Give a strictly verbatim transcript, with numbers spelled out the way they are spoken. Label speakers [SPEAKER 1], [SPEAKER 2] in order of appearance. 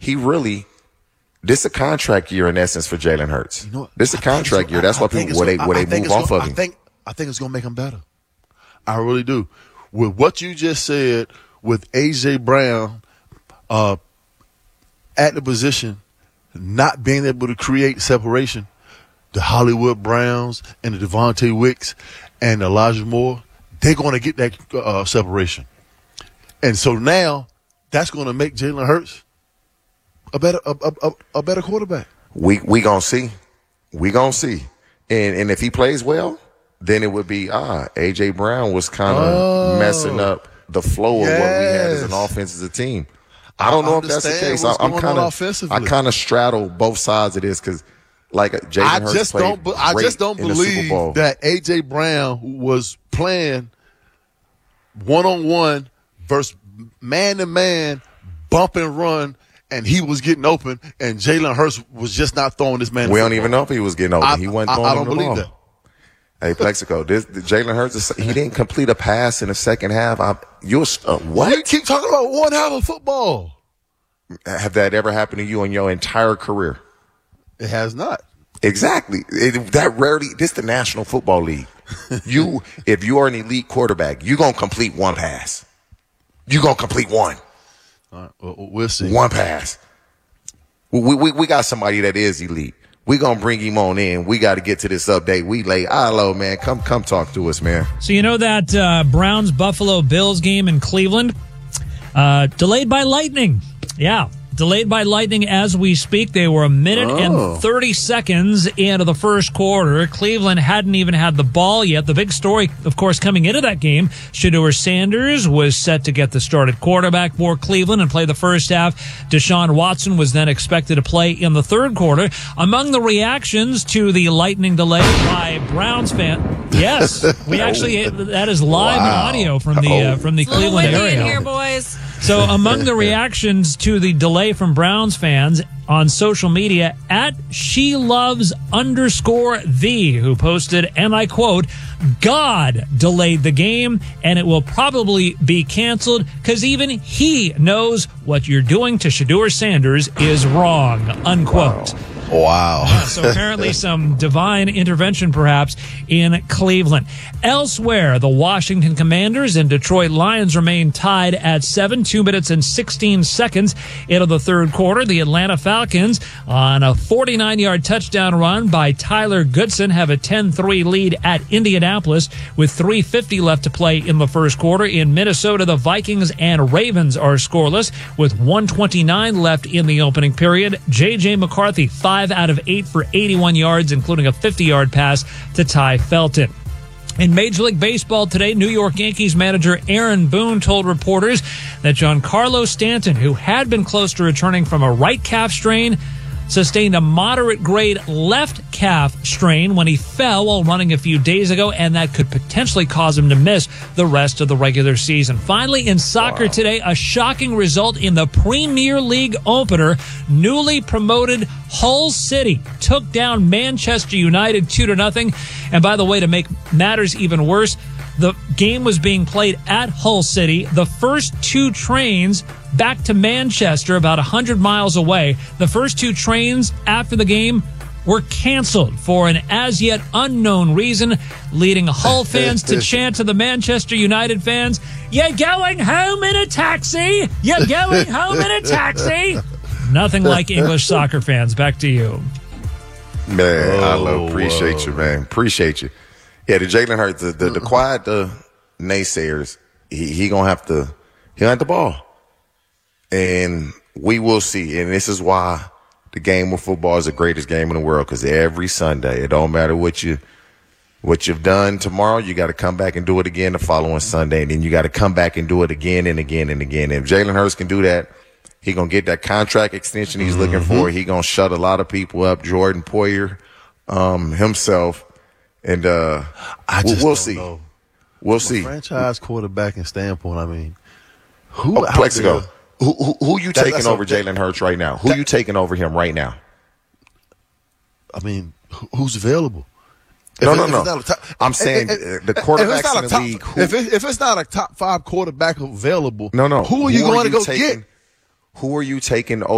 [SPEAKER 1] he really – this is a contract year in essence for Jalen Hurts. You know, this is a contract year. That's why people – where they, where they move off
[SPEAKER 2] gonna,
[SPEAKER 1] of him.
[SPEAKER 2] I think, I think it's going to make him better. I really do. With what you just said, with A J. Brown uh, at the position, not being able to create separation, the Hollywood Browns and the Devontae Wicks and Elijah Moore, they're going to get that uh, separation. And so now that's going to make Jalen Hurts a better a, a, a better quarterback.
[SPEAKER 1] We we going to see. We going to see. And and if he plays well, then it would be, ah, A J. Brown was kind of oh, messing up the flow
[SPEAKER 2] yes.
[SPEAKER 1] of what we had as an offense as a team. I don't
[SPEAKER 2] I
[SPEAKER 1] know if that's the case. I, I'm kind of I kind of straddle both sides of this because, like, Jalen Hurts just played
[SPEAKER 2] don't, I just don't believe that A J. Brown was playing one-on-one versus man-to-man, bump and run, and he was getting open, and Jalen Hurts was just not throwing this man.
[SPEAKER 1] We don't even know if he was getting open.
[SPEAKER 2] I,
[SPEAKER 1] he wasn't throwing
[SPEAKER 2] I, I don't
[SPEAKER 1] the
[SPEAKER 2] believe
[SPEAKER 1] ball.
[SPEAKER 2] that.
[SPEAKER 1] Hey, Plexico, this Jalen Hurts, he didn't complete a pass in the second half. I, you're uh, what?
[SPEAKER 2] You keep talking about one half of football.
[SPEAKER 1] Have that ever happened to you in your entire career?
[SPEAKER 2] It has not.
[SPEAKER 1] Exactly. It, that rarely. This is the National Football League. You, if you are an elite quarterback, you're gonna complete one pass. You're gonna complete one.
[SPEAKER 2] All right, well, we'll see.
[SPEAKER 1] One pass. We we we got somebody that is elite. We gonna bring him on in. We got to get to this update. We late. Hello, man. Come come talk to us, man.
[SPEAKER 3] So you know that uh, Browns Buffalo Bills game in Cleveland uh, delayed by lightning. Yeah. Delayed by lightning as we speak. They were a minute oh. and thirty seconds into the first quarter. Cleveland hadn't even had the ball yet. The big story, of course, coming into that game, Shedeur Sanders was set to get the start at quarterback for Cleveland and play the first half. Deshaun Watson was then expected to play in the third quarter. Among the reactions to the lightning delay by Browns fans, yes, we actually, that is live
[SPEAKER 1] wow.
[SPEAKER 3] audio from the, uh, from the
[SPEAKER 4] it's
[SPEAKER 3] Cleveland
[SPEAKER 4] a little
[SPEAKER 3] area.
[SPEAKER 4] in here, boys.
[SPEAKER 3] So among the reactions to the delay from Browns fans on social media, at she loves underscore the, who posted, and I quote, God delayed the game and it will probably be canceled because even he knows what you're doing to Shedeur Sanders is wrong, unquote.
[SPEAKER 2] Wow. Wow.
[SPEAKER 3] Uh, so apparently some divine intervention perhaps in Cleveland. Elsewhere, the Washington Commanders and Detroit Lions remain tied at seven, two minutes and sixteen seconds into the third quarter. The Atlanta Falcons, on a forty-nine-yard touchdown run by Tyler Goodson, have a ten three lead at Indianapolis with three fifty left to play in the first quarter. In Minnesota, the Vikings and Ravens are scoreless with one twenty-nine left in the opening period. J J. McCarthy, five out of eight for eighty-one yards, including a fifty-yard pass to Ty Felton. In Major League Baseball today, New York Yankees manager Aaron Boone told reporters that Giancarlo Stanton, who had been close to returning from a right calf strain, sustained a moderate-grade left calf strain when he fell while running a few days ago, and that could potentially cause him to miss the rest of the regular season. Finally, in soccer wow. today, a shocking result in the Premier League opener. Newly promoted Hull City took down Manchester United two to nothing. And by the way, to make matters even worse, the game was being played at Hull City. The first two trains back to Manchester, about one hundred miles away, the first two trains after the game were canceled for an as yet unknown reason, leading Hull fans to chant to the Manchester United fans, "You're going home in a taxi! You're going home in a taxi!" Nothing like English soccer fans. Back to you.
[SPEAKER 1] Man,
[SPEAKER 2] oh,
[SPEAKER 1] I love, appreciate whoa. you, man. Appreciate you. Yeah, the Jalen Hurts, the, the, the quiet the naysayers, he, he gonna have to, he gonna have the ball. And we will see. And this is why the game of football is the greatest game in the world, because every Sunday, it don't matter what you, what you've done tomorrow, you got to come back and do it again the following Sunday. And then you got to come back and do it again and again and again. And if Jalen Hurts can do that, he gonna get that contract extension he's mm-hmm. looking for. He gonna shut a lot of people up. Jordan Poyer, um, himself. And uh,
[SPEAKER 2] I just
[SPEAKER 1] we'll
[SPEAKER 2] don't
[SPEAKER 1] see.
[SPEAKER 2] know.
[SPEAKER 1] We'll
[SPEAKER 2] From
[SPEAKER 1] see.
[SPEAKER 2] a franchise quarterbacking standpoint, I mean, who?
[SPEAKER 1] Oh, Plexico, who, who, who you
[SPEAKER 2] that,
[SPEAKER 1] taking over Jalen Hurts right now? Who
[SPEAKER 2] that,
[SPEAKER 1] you taking over him right now?
[SPEAKER 2] I mean, who's available?
[SPEAKER 1] No,
[SPEAKER 2] if
[SPEAKER 1] no,
[SPEAKER 2] it,
[SPEAKER 1] no.
[SPEAKER 2] no. Top,
[SPEAKER 1] I'm saying
[SPEAKER 2] if, if,
[SPEAKER 1] the quarterbacks in the
[SPEAKER 2] top,
[SPEAKER 1] league. Who,
[SPEAKER 2] if, it, if it's not a top five quarterback available,
[SPEAKER 1] no, no.
[SPEAKER 2] Who are you
[SPEAKER 1] who
[SPEAKER 2] going
[SPEAKER 1] are
[SPEAKER 2] to go
[SPEAKER 1] taking,
[SPEAKER 2] get?
[SPEAKER 1] Who are you taking over?